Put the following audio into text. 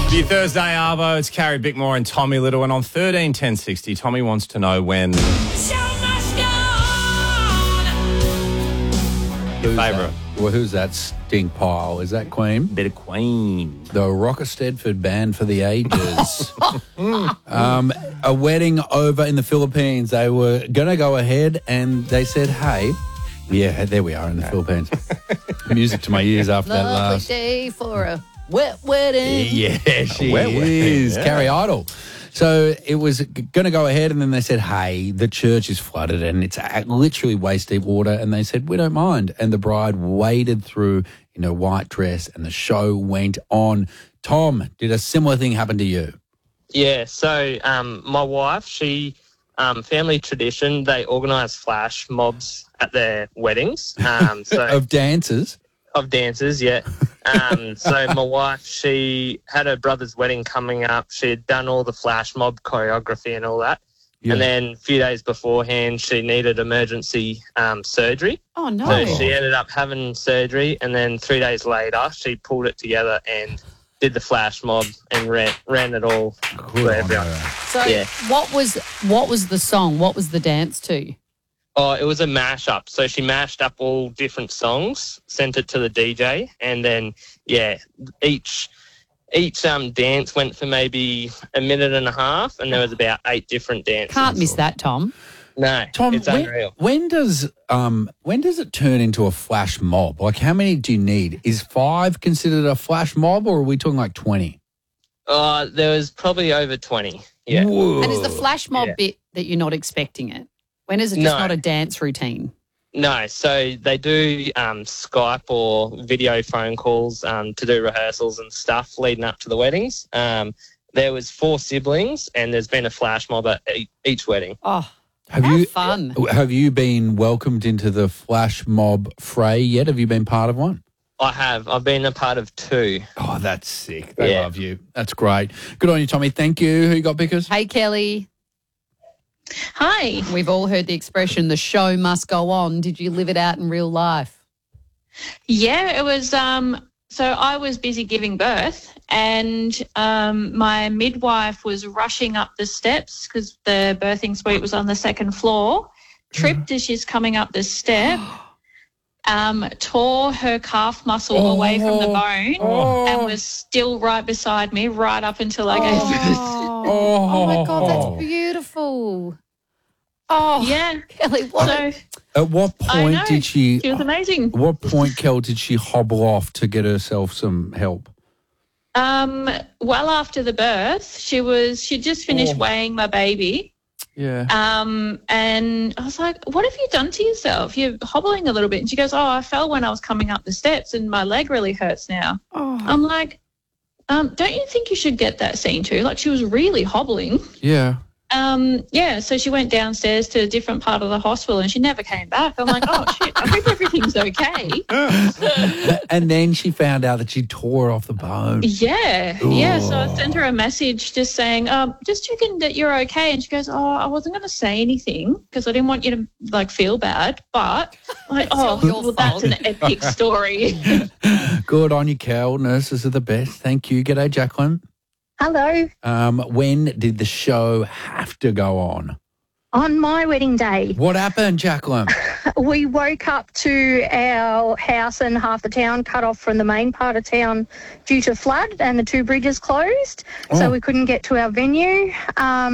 Your Thursday Arvo, it's Carrie Bickmore and Tommy Little, and on 131060, Tommy wants to know when. Your favourite? Well, who's that stink pile? Is that Queen? Bit of Queen. The Rocker Stedford Band for the ages. A wedding over in the Philippines. They were going to go ahead and they said, hey, yeah, there we are in the Philippines. Music to my ears after that Lovely last. day for a wet wedding. Yeah, she Wet wedding, is. yeah. Carrie Idle. So it was going to go ahead, and then they said, hey, the church is flooded and it's literally waist-deep water. And they said, we don't mind. And the bride waded through in her white dress and the show went on. Tom, did a similar thing happen to you? Yeah, so my wife, she, family tradition, they organise flash mobs at their weddings. So Of dancers? of dancers, yeah. So my wife, she had her brother's wedding coming up. She had done all the flash mob choreography and all that. Yeah. And then a few days beforehand, she needed emergency surgery. Oh, no. So she ended up having surgery, and then 3 days later, she pulled it together and did the flash mob and ran it all for everyone. So Yeah. what was the song? What was the dance to? Oh, it was a mashup. So she mashed up all different songs, sent it to the DJ, and then each dance went for maybe a minute and a half, and there was about 8 different dances. Can't miss that, Tom. No, Tom, it's unreal. when does it turn into a flash mob? Like, how many do you need? Is 5 considered a flash mob, or are we talking like 20? There was probably over 20. Yeah. Whoa. And is the flash mob bit that you're not expecting it? When is it just No. not a dance routine? No, so they do Skype or video phone calls to do rehearsals and stuff leading up to the weddings. There was 4 siblings, and there's been a flash mob at each wedding. Oh, Have how you fun. Have you been welcomed into the flash mob fray yet? Have you been part of one? I have. I've been a part of 2. Oh, that's sick. They Yeah. love you. That's great. Good on you, Tommy. Thank you. Who you got, Bickers? Hey, Kelly. Hi. We've all heard the expression, the show must go on. Did you live it out in real life? Yeah, it was so I was busy giving birth, and my midwife was rushing up the steps because the birthing suite was on the 2nd floor, tripped as she's coming up the step, tore her calf muscle away from the bone and was still right beside me right up until I gave birth. Oh, my God, that's beautiful. Oh, Yeah. Kelly, what? So At what I point know. did she? She was amazing. At what point, Kel, did she hobble off to get herself some help? Well after the birth, she'd just finished weighing my baby. Yeah. And I was like, what have you done to yourself? You're hobbling a little bit. And she goes, I fell when I was coming up the steps and my leg really hurts now. I'm like, don't you think you should get that seen too? Like, she was really hobbling. Yeah. So she went downstairs to a different part of the hospital and she never came back. I'm like, oh, shit, I hope everything's okay. And then she found out that she tore off the bone. Yeah. So I sent her a message just saying, just checking that you're okay. And she goes, oh, I wasn't going to say anything because I didn't want you to, like, feel bad. But, like, that's an epic story. Good on you, Kel. Nurses are the best. Thank you. G'day, Jacqueline. Hello. When did the show have to go on? On my wedding day, What happened, Jacqueline? we woke up to our house and half the town cut off from the main part of town due to flood and the 2 bridges closed. So we couldn't get to our venue.